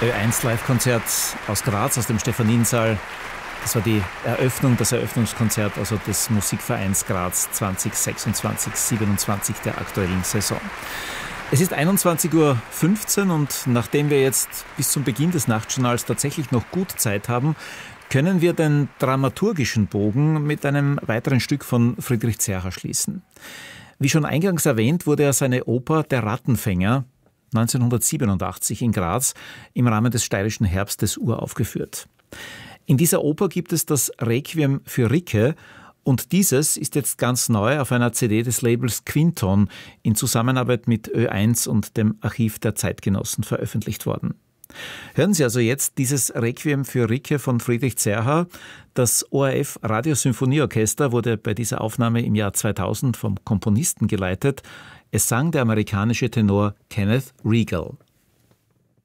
Ö1 Live-Konzert aus Graz, aus dem Stephaniensaal. Das war das Eröffnungskonzert also des Musikvereins Graz 2026/27 der aktuellen Saison. Es ist 21:15 Uhr und nachdem wir jetzt bis zum Beginn des Nachtjournals tatsächlich noch gut Zeit haben, können wir den dramaturgischen Bogen mit einem weiteren Stück von Friedrich Zerha schließen. Wie schon eingangs erwähnt, wurde er seine Oper Der Rattenfänger 1987 in Graz im Rahmen des Steirischen Herbstes uraufgeführt. In dieser Oper gibt es das Requiem für Ricke und dieses ist jetzt ganz neu auf einer CD des Labels Quinton in Zusammenarbeit mit Ö1 und dem Archiv der Zeitgenossen veröffentlicht worden. Hören Sie also jetzt dieses Requiem für Ricke von Friedrich Zerha. Das ORF Radiosymphonieorchester wurde bei dieser Aufnahme im Jahr 2000 vom Komponisten geleitet. Es sang der amerikanische Tenor Kenneth Regal.